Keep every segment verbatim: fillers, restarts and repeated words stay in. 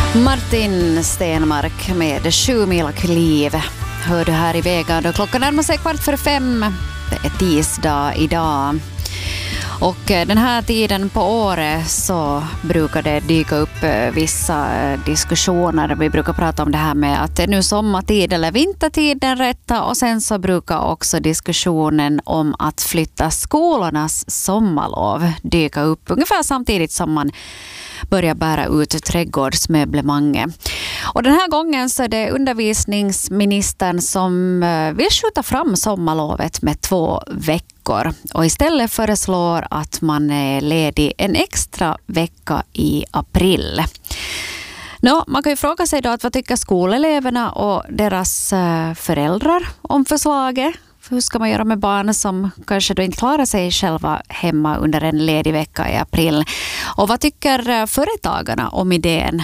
Martin Stenmark med Sju mil kliv hör du här i vägen då klockan närmar sig kvart för fem. Det är tisdag idag. Och den här tiden på året så brukar det dyka upp vissa diskussioner. Vi brukar prata om det här med att det är nu sommartid eller vintertid den rätta. Och sen så brukar också diskussionen om att flytta skolornas sommarlov dyka upp ungefär samtidigt som man börjar bära ut trädgårdsmöblemanget. Och den här gången så är det undervisningsministern som vill skjuta fram sommarlovet med två veckor. Och istället föreslår att man är ledig en extra vecka i april. Nå, man kan ju fråga sig då att vad tycker skoleleverna och deras föräldrar om förslaget? Hur ska man göra med barn som kanske då inte klarar sig själva hemma under en ledig vecka i april? Och vad tycker företagarna om idén?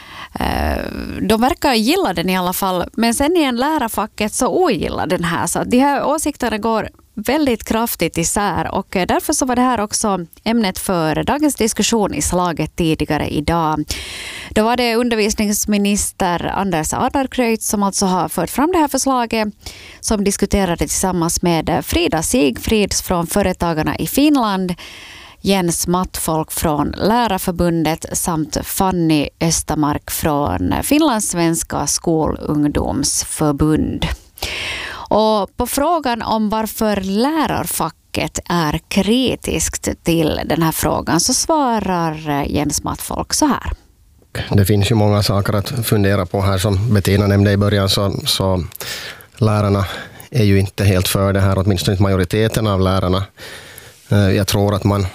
De verkar gilla den i alla fall, men sen i en lärarfacket så ogillar den här. Så de här åsikterna går väldigt kraftigt isär och därför så var det här också ämnet för dagens diskussion i slaget tidigare idag. Då var det undervisningsminister Anders Adlercreutz som alltså har fört fram det här förslaget som diskuterade tillsammans med Frida Sigfrids från Företagarna i Finland, Jens Mattfolk från Lärarförbundet samt Fanny Östermark från Finlandssvenska skolungdomsförbund. Och på frågan om varför lärarfacket är kritiskt till den här frågan så svarar Jens Mattfolk så här. Det finns ju många saker att fundera på här som Bettina nämnde i början så, så lärarna är ju inte helt för det här, åtminstone inte majoriteten av lärarna. Jag tror att man,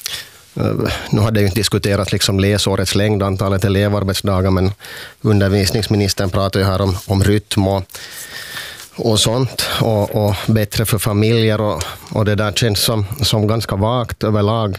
nu har det ju inte diskuterat liksom läsårets längd, antalet elevarbetsdagar, men undervisningsministern pratar ju här om, om rytm och och sånt och, och bättre för familjer och, och det där känns som, som ganska vagt överlag.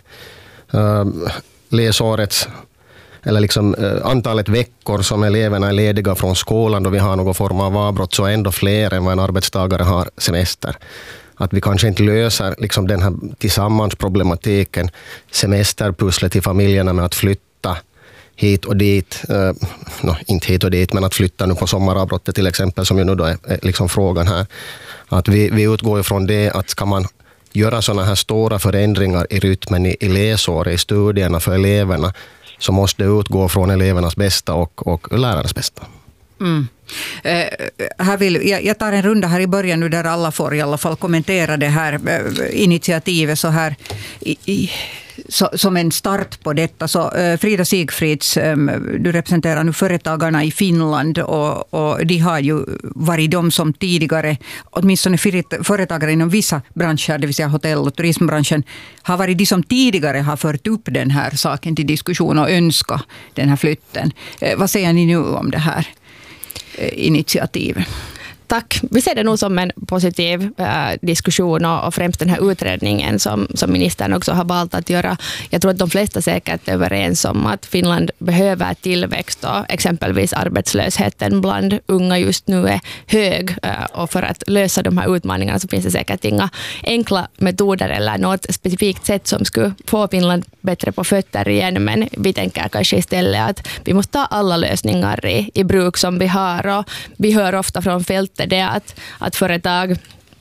Uh, läsårets eller liksom uh, antalet veckor som eleverna är lediga från skolan då vi har någon form av avbrott så är ändå fler än vad en arbetstagare har semester. Att vi kanske inte löser liksom den här tillsammansproblematiken, semesterpusslet till familjerna med att flytta hit och dit, uh, no, inte hit och dit, men att flytta nu på sommaravbrottet till exempel, som ju nu då är, är liksom frågan här. Att vi, vi utgår ifrån det att ska man göra sådana här stora förändringar i rytmen i, i läsår, i studierna för eleverna, så måste det utgå från elevernas bästa och, och lärarnas bästa. Mm. Eh, här vill, jag, jag tar en runda här i början nu där alla får i alla fall kommentera det här eh, initiativet så här i, i Så, som en start på detta. Så, uh, Frida Sigfrids, um, du representerar nu företagarna i Finland och, och de har ju varit de som tidigare, åtminstone företagare inom vissa branscher, det vill säga hotell- och turismbranschen, har varit de som tidigare har fört upp den här saken till diskussion och önska den här flytten. Uh, vad säger ni nu om det här uh, initiativet? Tack. Vi ser det nog som en positiv äh, diskussion och, och främst den här utredningen som, som ministern också har valt att göra. Jag tror att de flesta säkert är överens om att Finland behöver tillväxt och exempelvis arbetslösheten bland unga just nu är hög äh, och för att lösa de här utmaningarna så finns det säkert inga enkla metoder eller något specifikt sätt som skulle få Finland bättre på fötter igen, men vi tänker kanske istället att vi måste ta alla lösningar i, i bruk som vi har och vi hör ofta från fältet det att, att företag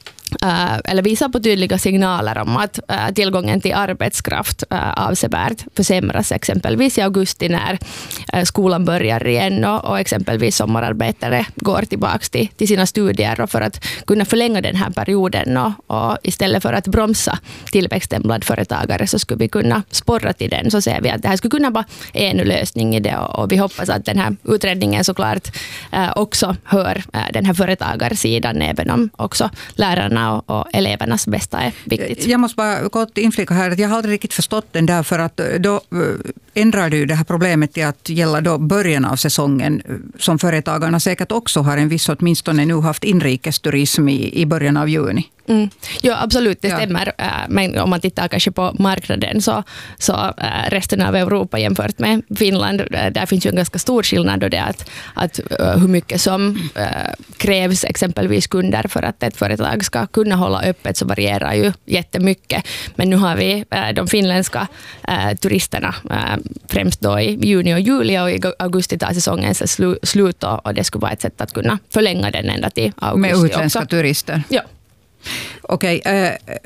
Uh, eller visar på tydliga signaler om att uh, tillgången till arbetskraft uh, avsevärt försämras exempelvis i augusti när uh, skolan börjar igen och, och exempelvis sommararbetare går tillbaka till, till sina studier och för att kunna förlänga den här perioden och, och istället för att bromsa tillväxten bland företagare så skulle vi kunna sporra till den, så ser vi att det här skulle kunna vara en lösning i det och, och vi hoppas att den här utredningen såklart uh, också hör uh, den här företagarsidan även om också lärarna Och, och elevernas bästa är viktigt. Jag måste bara kort inflika här att jag har aldrig riktigt förstått den där, för att då ändrar du det här problemet till att gälla då början av säsongen som företagarna säkert också har en viss, åtminstone nu haft inrikesturism i, i början av juni. Mm. Ja, absolut, det Ja. stämmer. Men om man tittar kanske på marknaden så, så resten av Europa jämfört med Finland, där finns ju en ganska stor skillnad då det är att, att hur mycket som krävs exempelvis kunder för att ett företag ska kunna hålla öppet, så varierar ju jättemycket. Men nu har vi de finländska turisterna främst då i juni och juli, och i augusti tar säsongens slut, och det skulle vara ett sätt att kunna förlänga den ända till augusti med utländska också. turister. Ja. Okej, äh,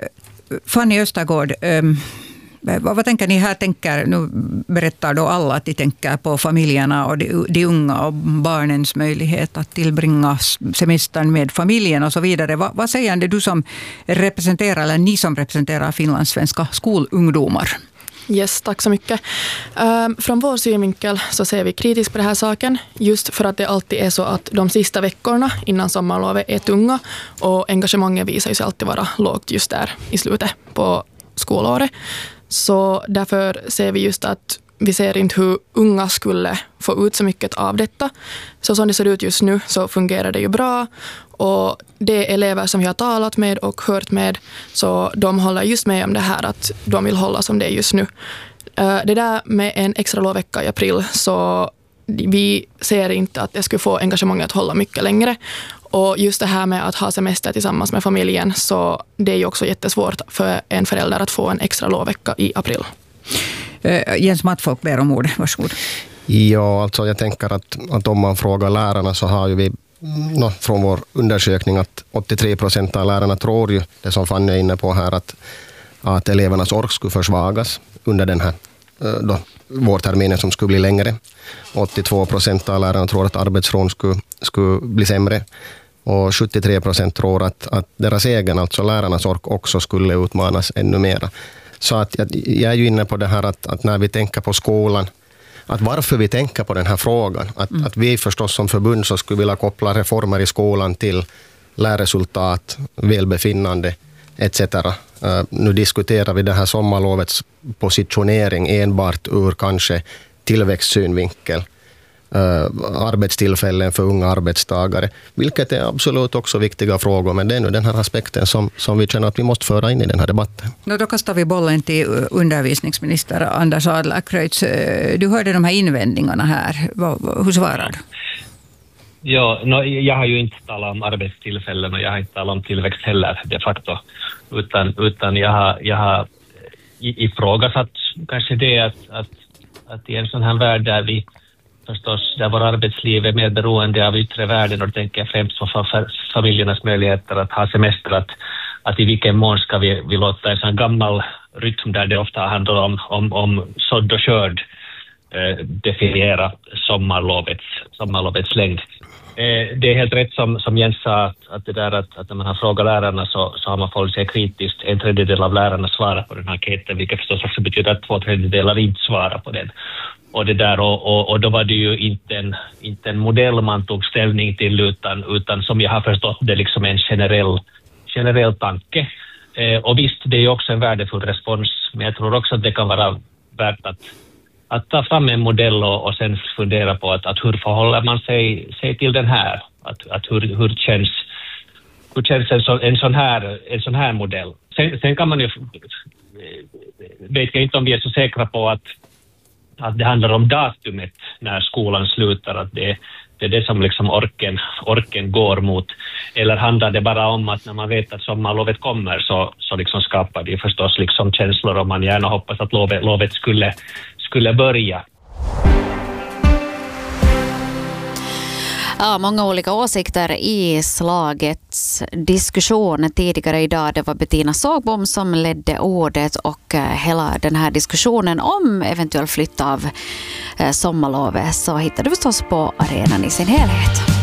Fanny Östergård, ähm, vad, vad tänker ni här? Tänker, nu berättar då alla att de tänker på familjerna och de, de unga och barnens möjlighet att tillbringa semestern med familjen och så vidare. Va, vad säger du som representerar, eller ni som representerar finlandssvenska skolungdomar? Yes, tack så mycket. Um, från vår synvinkel så ser vi kritiskt på den här saken, just för att det alltid är så att de sista veckorna innan sommarlovet är tunga, och engagemanget visar sig alltid vara lågt just där i slutet på skolåret. Så därför ser vi just att vi ser inte hur unga skulle få ut så mycket av detta. Så som det ser ut just nu så fungerar det ju bra, och de elever som vi har talat med och hört med, så de håller just med om det här att de vill hålla som det är just nu. Det där med en extra lovvecka i april, så vi ser inte att det skulle få engagemanget att hålla mycket längre. Och just det här med att ha semester tillsammans med familjen, så det är ju också jättesvårt för en förälder att få en extra lovvecka i april. Uh, Jens Mattfolk ber om ord, varsågod. Ja, alltså jag tänker att, att om man frågar lärarna så har ju vi no, från vår undersökning att åttiotre procent av lärarna tror ju, det som Fanny är inne på här, att, att elevernas ork skulle försvagas under den här då, vårterminen som skulle bli längre. åttiotvå procent av lärarna tror att arbetsron skulle, skulle bli sämre. Och sjuttiotre procent tror att, att deras egen, alltså lärarnas ork, också skulle utmanas ännu mera. Så att jag, jag är ju inne på det här att, att när vi tänker på skolan, att varför vi tänker på den här frågan. Att, mm. att vi förstås som förbund så skulle vilja koppla reformer i skolan till lärresultat, välbefinnande et cetera. Uh, nu diskuterar vi det här sommarlovets positionering enbart ur kanske tillväxtsynvinkel. Uh, arbetstillfällen för unga arbetstagare, vilket är absolut också viktiga frågor, men det är nu den här aspekten som, som vi känner att vi måste föra in i den här debatten. No, då kastar vi bollen till undervisningsminister Anders Adlercreutz. Du hörde de här invändningarna här. Hur svarar du? Ja, no, jag har ju inte talat om arbetstillfällen, och jag har inte talat om tillväxt heller de facto, utan, utan jag har, jag har ifrågasatt kanske det att, att, att i en sån här värld där vi förstås, där vår arbetsliv är mer beroende av yttre världen, och tänker jag främst på familjernas möjligheter att ha semester, att, att i vilken mån ska vi, vi låta en sån gammal rytm där det ofta handlar om, om, om sådd och skörd eh, definiera sommarlovets, sommarlovets längd. Eh, det är helt rätt som, som Jens sa, att, att, det där att, att när man har frågat lärarna så, så har man förhållit sig kritiskt. En tredjedel av lärarna svarar på den här enkäten, vilket förstås också betyder att två tredjedelar inte svarar på den. Och, det där, och, och, och då var det ju inte en, inte en modell man tog ställning till, utan, utan som jag har förstått det liksom en generell, generell tanke. Eh, och visst, det är ju också en värdefull respons, men jag tror också att det kan vara värt att, att ta fram en modell och, och sen fundera på att, att hur förhåller man sig, sig till den här? Att, att hur, hur känns, hur känns en, så, en, sån här, en sån här modell? Sen, sen kan man ju, vet jag inte om vi är så säkra på att att det handlar om datumet när skolan slutar, att det, det är det som liksom orken, orken går mot. Eller handlar det bara om att när man vet att sommarlovet kommer så, så liksom skapar det förstås liksom känslor, och man gärna hoppas att lovet, lovet skulle, skulle börja. Ja, många olika åsikter i slagets diskussion tidigare idag. Det var Bettina Sågbom som ledde ordet, och hela den här diskussionen om eventuell flytt av sommarlovet så hittar du förstås på arenan i sin helhet.